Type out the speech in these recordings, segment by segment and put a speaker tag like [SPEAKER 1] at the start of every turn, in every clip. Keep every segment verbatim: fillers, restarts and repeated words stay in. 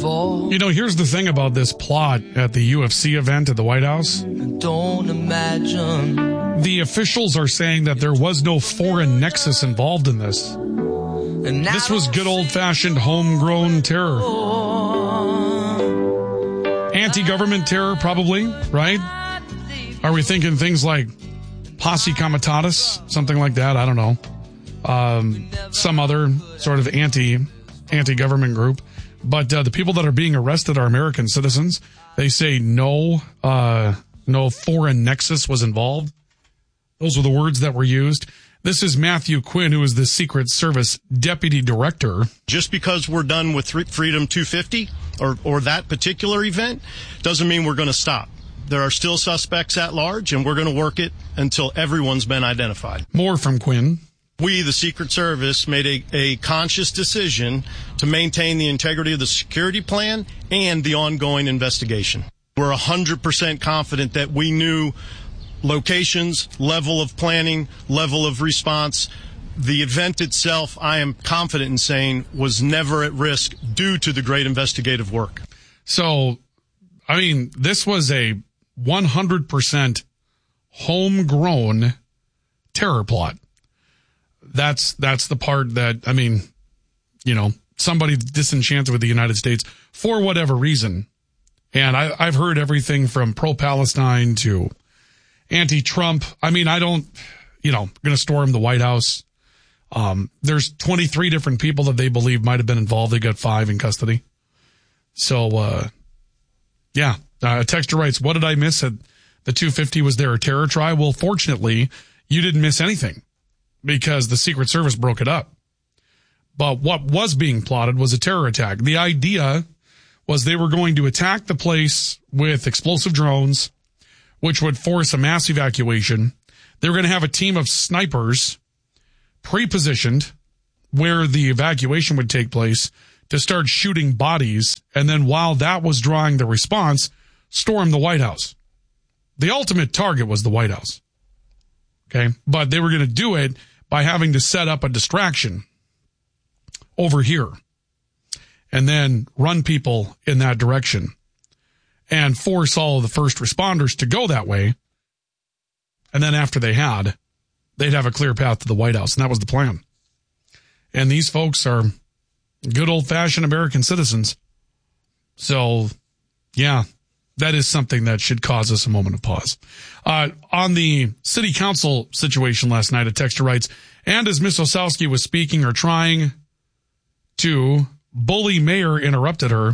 [SPEAKER 1] fall.
[SPEAKER 2] You know, here's the thing about this plot at the U F C event at the White House.
[SPEAKER 1] Don't imagine.
[SPEAKER 2] The officials are saying that there was no foreign nexus involved in this.
[SPEAKER 1] And
[SPEAKER 2] This was good old-fashioned homegrown terror. Anti-government terror, probably, right? Are we thinking things like Posse Comitatus, something like that? I don't know. Um, some other sort of anti, anti-government group. But uh, the people that are being arrested are American citizens. They say no, uh, no foreign nexus was involved. Those were the words that were used. This is Matthew Quinn, who is the Secret Service Deputy Director.
[SPEAKER 3] Just because we're done with Freedom two fifty or, or that particular event doesn't mean we're going to stop. There are still suspects at large, and we're going to work it until everyone's been identified.
[SPEAKER 2] More from Quinn.
[SPEAKER 3] We, the Secret Service, made a, a conscious decision to maintain the integrity of the security plan and the ongoing investigation. We're one hundred percent confident that we knew locations, level of planning, level of response. The event itself, I am confident in saying, was never at risk due to the great investigative work.
[SPEAKER 2] So, I mean, this was a one hundred percent homegrown terror plot. That's, that's the part that, I mean, you know, somebody disenchanted with the United States for whatever reason. And I, I've heard everything from pro-Palestine to anti-Trump. I mean, I don't, you know, going to storm the White House. Um, there's twenty-three different people that they believe might have been involved. They got five in custody. So, uh, yeah, uh, a texter writes, what did I miss at the two fifty? Was there a terror try? Well, fortunately, you didn't miss anything because the Secret Service broke it up. But what was being plotted was a terror attack. The idea was they were going to attack the place with explosive drones, which would force a mass evacuation. They were going to have a team of snipers pre-positioned where the evacuation would take place to start shooting bodies. And then while that was drawing the response, storm the White House. The ultimate target was the White House. Okay. But they were going to do it by having to set up a distraction over here and then run people in that direction and force all of the first responders to go that way. And then after they had, they'd have a clear path to the White House. And that was the plan. And these folks are good old-fashioned American citizens. So, yeah, that is something that should cause us a moment of pause. Uh, on the city council situation last night, a texter writes, and as Miss Osowski was speaking or trying to, bully mayor interrupted her.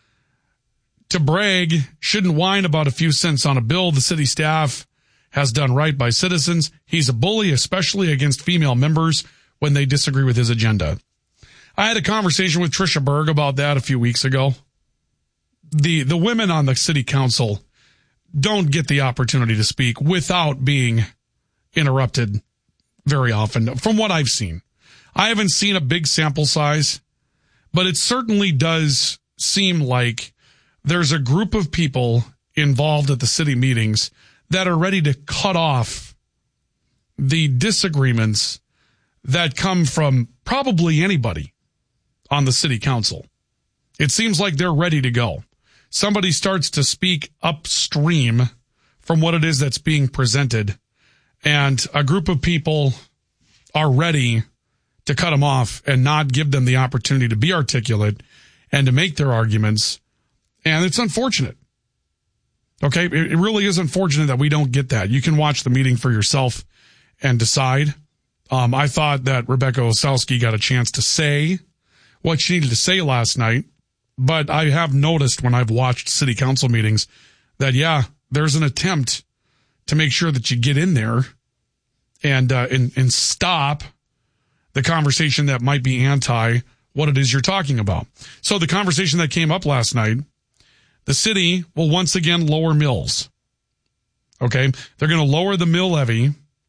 [SPEAKER 2] To brag, shouldn't whine about a few cents on a bill. The city staff has done right by citizens. He's a bully, especially against female members when they disagree with his agenda. I had a conversation with Tricia Berg about that a few weeks ago. The, the women on the city council don't get the opportunity to speak without being interrupted very often, from what I've seen. I haven't seen a big sample size, but it certainly does seem like there's a group of people involved at the city meetings that are ready to cut off the disagreements that come from probably anybody on the city council. It seems like they're ready to go. Somebody starts to speak upstream from what it is that's being presented, and a group of people are ready to cut them off and not give them the opportunity to be articulate and to make their arguments. And it's unfortunate. Okay, it really is unfortunate that we don't get that. You can watch the meeting for yourself and decide. Um, I thought that Rebecca Osowski got a chance to say what she needed to say last night, but I have noticed when I've watched city council meetings that, yeah, there's an attempt to make sure that you get in there and uh, and, and stop the conversation that might be anti what it is you're talking about. So the conversation that came up last night, the city will once again lower mills. Okay, they're going to lower the mill levy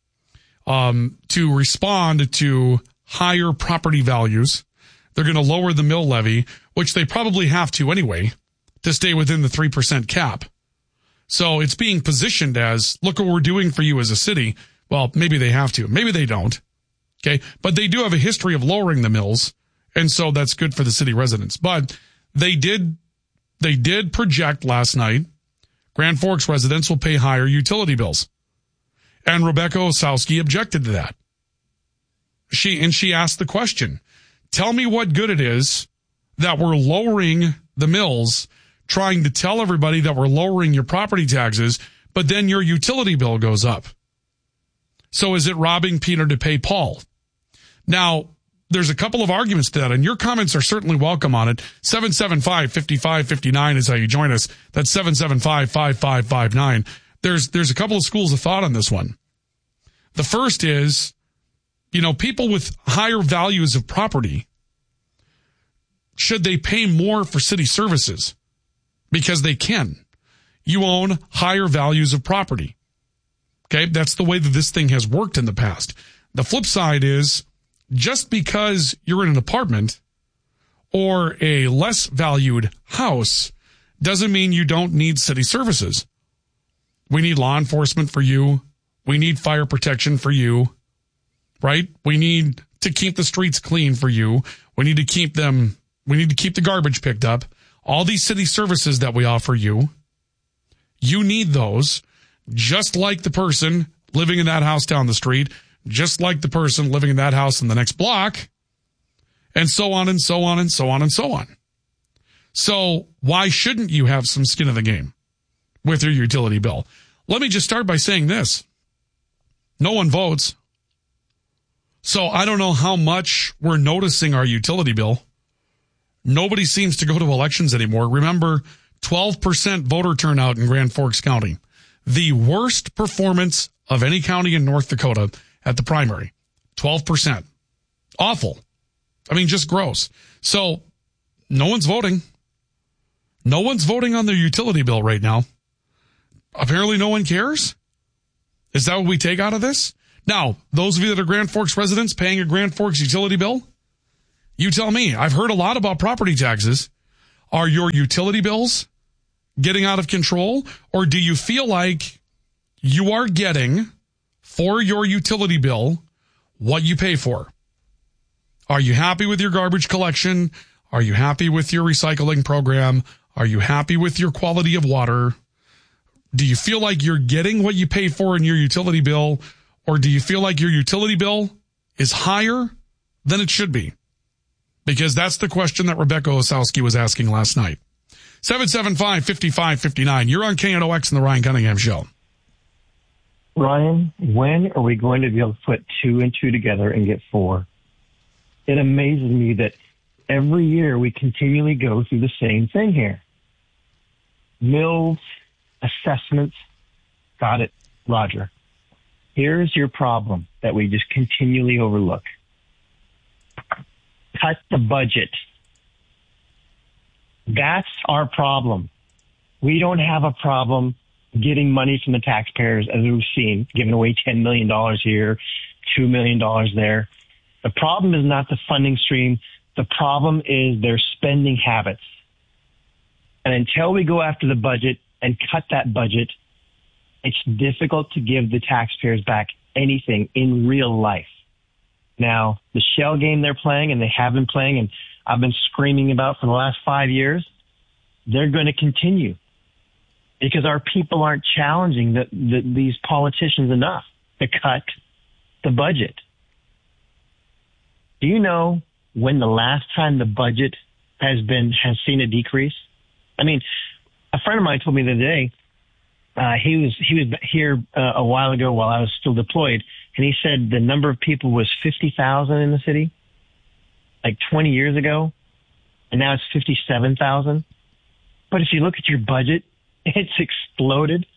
[SPEAKER 2] um, to respond to higher property values. They're going to lower the mill levy, which they probably have to anyway, to stay within the three percent cap. So it's being positioned as, look what we're doing for you as a city. Well, maybe they have to. Maybe they don't. Okay, but they do have a history of lowering the mills, and so that's good for the city residents. But they did they did project last night Grand Forks residents will pay higher utility bills. And Rebecca Osowski objected to that. She and she asked the question, tell me what good it is that we're lowering the mills, trying to tell everybody that we're lowering your property taxes, but then your utility bill goes up. So is it robbing Peter to pay Paul? Now, there's a couple of arguments to that, and your comments are certainly welcome on it. seven seven five, five five five nine is how you join us. That's seven seven five, five five five nine. There's, there's a couple of schools of thought on this one. The first is, you know, people with higher values of property, should they pay more for city services? Because they can. You own higher values of property. Okay, that's the way that this thing has worked in the past. The flip side is, just because you're in an apartment or a less valued house doesn't mean you don't need city services. We need law enforcement for you. We need fire protection for you, right? We need to keep the streets clean for you. We need to keep them, we need to keep the garbage picked up. All these city services that we offer you, you need those, just like the person living in that house down the street, just like the person living in that house in the next block, and so on and so on and so on and so on. So why shouldn't you have some skin in the game with your utility bill? Let me just start by saying this. No one votes. So I don't know how much we're noticing our utility bill. Nobody seems to go to elections anymore. Remember, twelve percent voter turnout in Grand Forks County. The worst performance of any county in North Dakota at the primary. twelve percent. Awful. I mean, just gross. So no one's voting. No one's voting on their utility bill right now. Apparently no one cares. Is that what we take out of this? Now, those of you that are Grand Forks residents paying a Grand Forks utility bill, you tell me. I've heard a lot about property taxes. Are your utility bills getting out of control? Or do you feel like you are getting, for your utility bill, what you pay for? Are you happy with your garbage collection? Are you happy with your recycling program? Are you happy with your quality of water? Do you feel like you're getting what you pay for in your utility bill? Or do you feel like your utility bill is higher than it should be? Because that's the question that Rebecca Osowski was asking last night. seven seven five, five five five nine. You're on K N O X and the Ryan Cunningham Show.
[SPEAKER 4] Ryan, when are we going to be able to put two and two together and get four? It amazes me that every year we continually go through the same thing here. Mills, assessments, got it, Roger. Here's your problem that we just continually overlook. Cut the budget. That's our problem. We don't have a problem getting money from the taxpayers, as we've seen, giving away ten million dollars here, two million dollars there. The problem is not the funding stream. The problem is their spending habits. And until we go after the budget and cut that budget, it's difficult to give the taxpayers back anything in real life. Now, the shell game they're playing, and they have been playing, and I've been screaming about for the last five years, they're going to continue because our people aren't challenging the, the, these politicians enough to cut the budget. Do you know when the last time the budget has been has seen a decrease? I mean, a friend of mine told me the other day, uh, he was he was here uh, a while ago while I was still deployed, and he said the number of people was fifty thousand in the city, like twenty years ago, and now it's fifty-seven thousand. But if you look at your budget, it's exploded.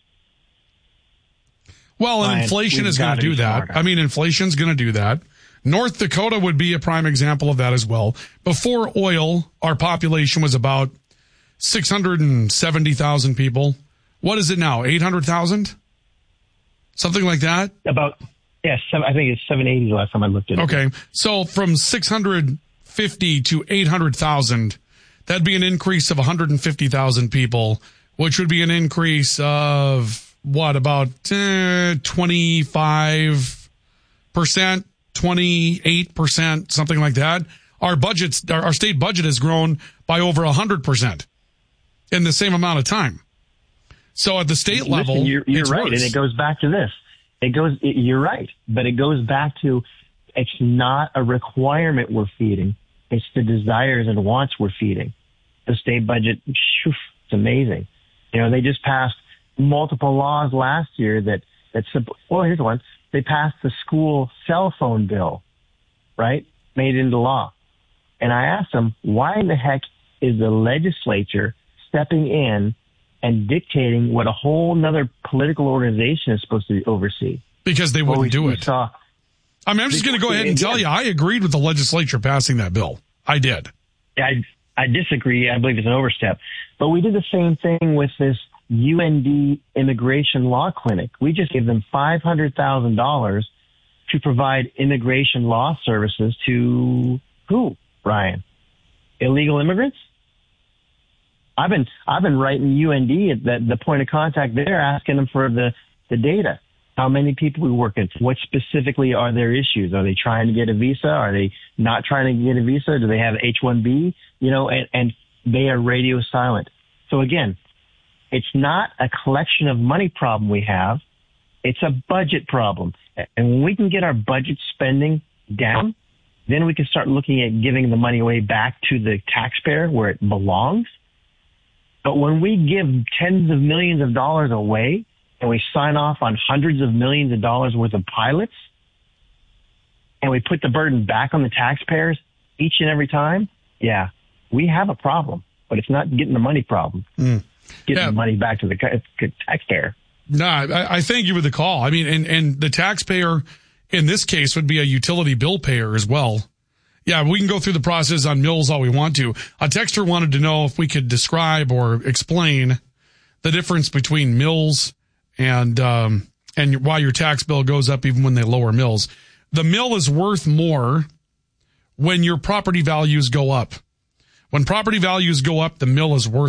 [SPEAKER 2] Well, and
[SPEAKER 4] Ryan,
[SPEAKER 2] inflation is going to do that. Smarter. I mean, inflation's going to do that. North Dakota would be a prime example of that as well. Before oil, our population was about six hundred seventy thousand people. What is it now? eight hundred thousand? Something like that?
[SPEAKER 4] About, yes, yeah, I think it's seven eighty the last time I looked at it.
[SPEAKER 2] Okay. So from six hundred fifty to eight hundred thousand, that'd be an increase of one hundred fifty thousand people, which would be an increase of, what, about eh, twenty-five percent, twenty-eight percent, something like that. Our budgets, our state budget has grown by over one hundred percent. in the same amount of time. So at the state
[SPEAKER 4] Listen,
[SPEAKER 2] level,
[SPEAKER 4] you're, you're
[SPEAKER 2] it's
[SPEAKER 4] right,
[SPEAKER 2] worse.
[SPEAKER 4] and it goes back to this. It goes. It, you're right, but it goes back to it's not a requirement we're feeding; it's the desires and wants we're feeding. The state budget, shoof, it's amazing. You know, they just passed multiple laws last year that that. Well, here's one. They passed the school cell phone bill, right? Made it into law. And I asked them, why in the heck is the legislature stepping in and dictating what a whole nother political organization is supposed to oversee?
[SPEAKER 2] Because they wouldn't
[SPEAKER 4] well, we,
[SPEAKER 2] do
[SPEAKER 4] we
[SPEAKER 2] it.
[SPEAKER 4] Saw,
[SPEAKER 2] I mean, I'm just going to go ahead and tell you, I agreed with the legislature passing that bill. I did.
[SPEAKER 4] I, I disagree. I believe it's an overstep. But we did the same thing with this U N D immigration law clinic. We just gave them five hundred thousand dollars to provide immigration law services to who, Brian? Illegal immigrants? I've been, I've been writing U N D at the, the point of contact there, asking them for the, the data. How many people we work with? What specifically are their issues? Are they trying to get a visa? Are they not trying to get a visa? Do they have H one B? You know, and, and they are radio silent. So again, it's not a collection of money problem we have. It's a budget problem. And when we can get our budget spending down, then we can start looking at giving the money away back to the taxpayer where it belongs. But when we give tens of millions of dollars away and we sign off on hundreds of millions of dollars worth of pilots and we put the burden back on the taxpayers each and every time, yeah, we have a problem. But it's not getting the money problem. Mm. Getting
[SPEAKER 2] yeah.
[SPEAKER 4] the money back to the taxpayer.
[SPEAKER 2] No, I, I thank you for the call. I mean, and, and the taxpayer in this case would be a utility bill payer as well. Yeah, we can go through the process on mills all we want to. A texter wanted to know if we could describe or explain the difference between mills and um, and why your tax bill goes up even when they lower mills. The mill is worth more when your property values go up. When property values go up, the mill is worth